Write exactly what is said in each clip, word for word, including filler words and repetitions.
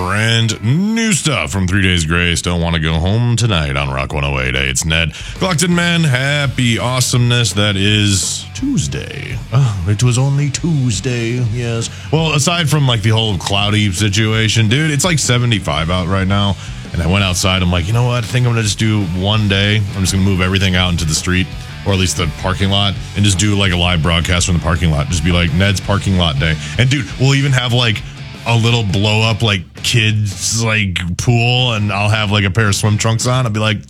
brand new stuff from Three Days Grace. Don't want to go home tonight on Rock one oh eight. Hey, it's Ned. Glockton Man, happy awesomeness. That is Tuesday. Oh, it was only Tuesday, yes. Well, aside from like the whole cloudy situation, dude, it's like seventy-five out right now. And I went outside. I'm like, you know what? I think I'm going to just do one day. I'm just going to move everything out into the street, or at least the parking lot, and just do like a live broadcast from the parking lot. Just be like Ned's parking lot day. And dude, we'll even have like a little blow up like kids like pool, and I'll have like a pair of swim trunks on. I'll be like,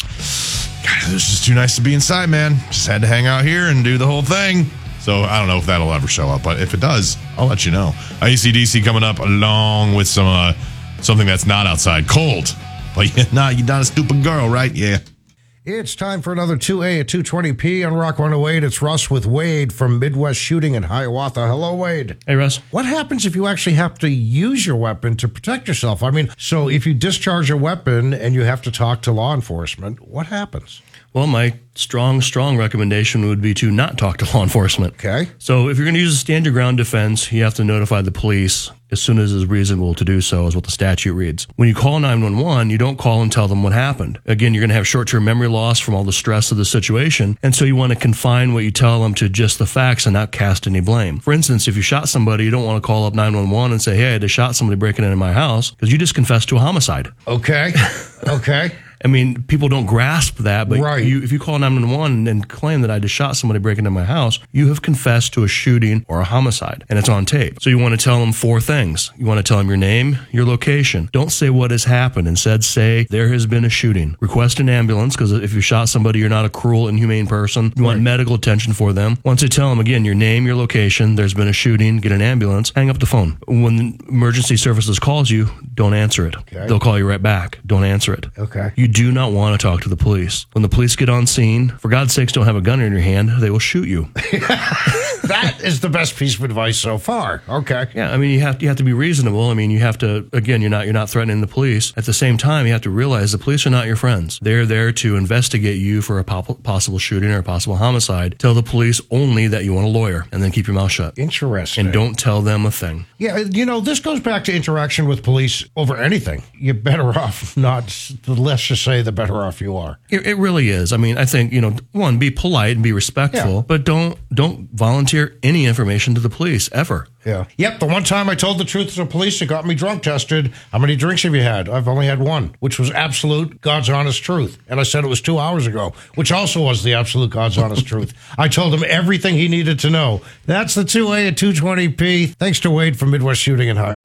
God, it's just too nice to be inside, man. Just had to hang out here and do the whole thing. So I don't know if that'll ever show up, but if it does, I'll let you know. A C D C coming up along with some uh, something that's not outside. Cold. But you're not, you're not a stupid girl, right? Yeah. It's time for another two A at two twenty P on Rock one oh eight. It's Russ with Wade from Midwest Shooting in Hiawatha. Hello, Wade. Hey, Russ. What happens if you actually have to use your weapon to protect yourself? I mean, so if you discharge a weapon and you have to talk to law enforcement, what happens? Well, my strong, strong recommendation would be to not talk to law enforcement. Okay. So if you're going to use a stand your ground defense, you have to notify the police as soon as it's reasonable to do so, is what the statute reads. When you call nine one one, you don't call and tell them what happened. Again, you're going to have short-term memory loss from all the stress of the situation, and so you want to confine what you tell them to just the facts and not cast any blame. For instance, if you shot somebody, you don't want to call up nine one one and say, hey, I just shot somebody breaking into my house, because you just confessed to a homicide. Okay. Okay. I mean, people don't grasp that, but right. you, if you call nine one one and claim that I just shot somebody breaking into my house, you have confessed to a shooting or a homicide, and it's on tape. So you want to tell them four things. You want to tell them your name, your location. Don't say what has happened. Instead, say there has been a shooting. Request an ambulance, because if you shot somebody, you're not a cruel, inhumane person. You want right. medical attention for them. Once you tell them, again, your name, your location, there's been a shooting, get an ambulance, hang up the phone. When emergency services calls you, don't answer it. Okay. They'll call you right back. Don't answer it. Okay. You do not want to talk to the police. When the police get on scene, for God's sakes, don't have a gun in your hand. They will shoot you. That is the best piece of advice so far. Okay. Yeah, I mean, you have to, you have to be reasonable. I mean, you have to, again, you're not you're not threatening the police. At the same time, you have to realize the police are not your friends. They're there to investigate you for a pop- possible shooting or a possible homicide. Tell the police only that you want a lawyer, and then keep your mouth shut. Interesting. And don't tell them a thing. Yeah, you know, this goes back to interaction with police over anything. You're better off not, let's just say, the better off you are. It, it really is. I mean, I think, you know, one, be polite and be respectful, yeah. but don't don't volunteer any information to the police ever. Yeah. Yep. The one time I told the truth to the police, it got me drunk tested. How many drinks have you had? I've only had one, which was absolute God's honest truth. And I said it was two hours ago, which also was the absolute God's honest truth. I told him everything he needed to know. That's the two A at two twenty P. Thanks to Wade from Midwest Shooting in High.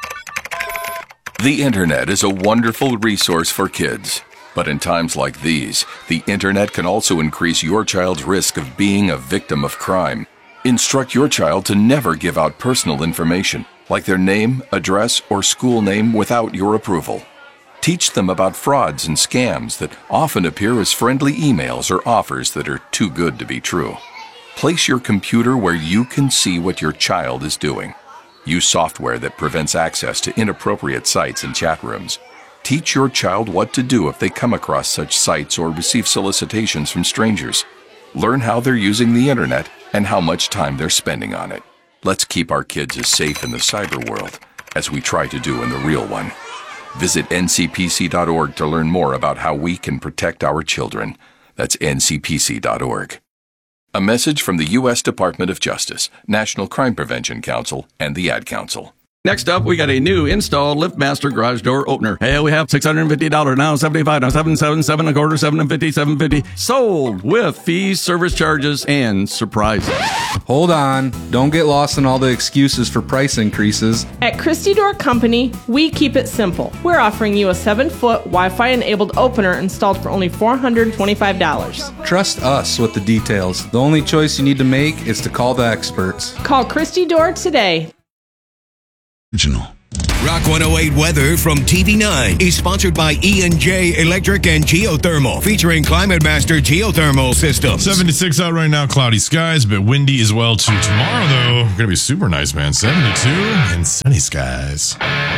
The internet is a wonderful resource for kids. But in times like these, the internet can also increase your child's risk of being a victim of crime. Instruct your child to never give out personal information, like their name, address, or school name without your approval. Teach them about frauds and scams that often appear as friendly emails or offers that are too good to be true. Place your computer where you can see what your child is doing. Use software that prevents access to inappropriate sites and chat rooms. Teach your child what to do if they come across such sites or receive solicitations from strangers. Learn how they're using the internet and how much time they're spending on it. Let's keep our kids as safe in the cyber world as we try to do in the real one. Visit N C P C dot org to learn more about how we can protect our children. That's N C P C dot org. A message from the U S Department of Justice, National Crime Prevention Council, and the Ad Council. Next up, we got a new installed LiftMaster garage door opener. Hey, we have six hundred fifty dollars now, seventy-five dollars now, seven seven seven a quarter, seven fifty, seven fifty. Sold with fees, service charges, and surprises. Hold on. Don't get lost in all the excuses for price increases. At Christie Door Company, we keep it simple. We're offering you a seven-foot Wi-Fi enabled opener installed for only four hundred twenty-five dollars. Trust us with the details. The only choice you need to make is to call the experts. Call Christie Door today. Original. Rock one oh eight weather from T V nine is sponsored by E and J Electric and Geothermal, featuring Climate Master Geothermal Systems. seventy-six out right now, cloudy skies, a bit windy as well too. Tomorrow, though, going to be super nice, man. seventy-two and sunny skies.